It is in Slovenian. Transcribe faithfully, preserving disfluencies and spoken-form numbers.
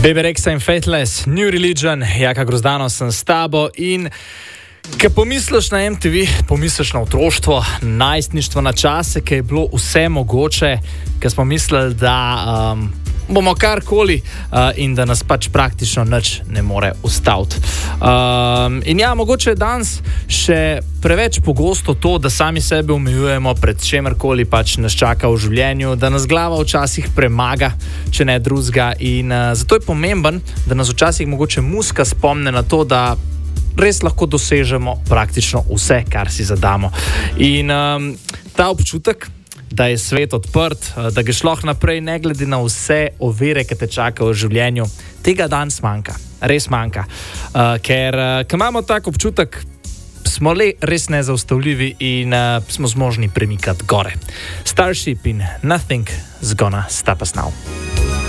Baby Rexha in Faithless, New Religion, Jaka Grozdano sem s tabo in ko pomisliš na M T V, pomisliš na otroštvo, najstništvo, na čase, ki je bilo vse mogoče, ko smo mislili, da um, bomo karkoli uh, in da nas pač praktično nič ne more ustaviti. Um, in ja, mogoče je danes še preveč pogosto to, da sami sebe omejujemo pred čemerkoli pač nas čaka v življenju, da nas glava včasih premaga, če ne drugega. In uh, zato je pomemben, da nas včasih mogoče muzika spomne na to, da res lahko dosežemo praktično vse, kar si zadamo. In um, ta občutek, da je svet odprt, da ga šloh naprej, ne glede na vse ovire, ki te čakajo v življenju, tega danes manjka, res manjka. Uh, ker, uh, ko imamo tak občutek, smo le res nezaustavljivi in uh, smo zmožni premikati gore. Starship in Nothing's Gonna Stop Us Now.